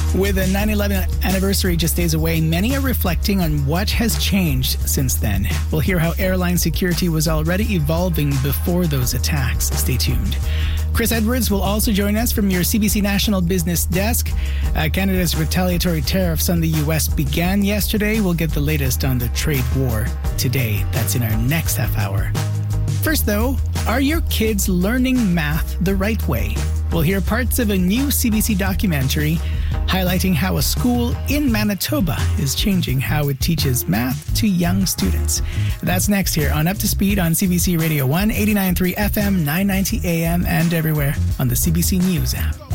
With the 9/11 anniversary just days away, many are reflecting on what has changed since then. We'll hear how airline security was already evolving before those attacks. Stay tuned. Chris Edwards will also join us from your CBC National Business Desk. Canada's retaliatory tariffs on the U.S. began yesterday. We'll get the latest on the trade war today. That's in our next half hour. First, though, are your kids learning math the right way? We'll hear parts of a new CBC documentary highlighting how a school in Manitoba is changing how it teaches math to young students. That's next here on Up to Speed on CBC Radio 1, 89.3 FM, 990 AM, and everywhere on the CBC News app.